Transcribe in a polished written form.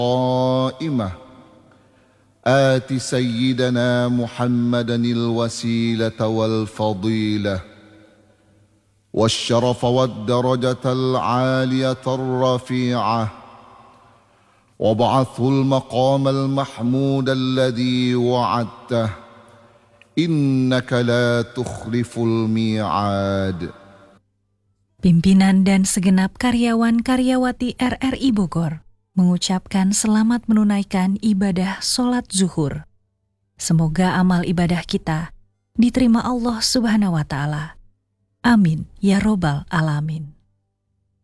قائمة آت سيدنا محمدا الوسيلة والفضيلة والشرف والدرجة العالية الرفيعة وابعثه المقام المحمود الذي وعدته إنك لا تخلف الميعاد. Pimpinan dan segenap karyawan-karyawati RRI Bogor mengucapkan selamat menunaikan ibadah sholat zuhur. Semoga amal ibadah kita diterima Allah Subhanahu wa Ta'ala. Amin ya Robbal Alamin.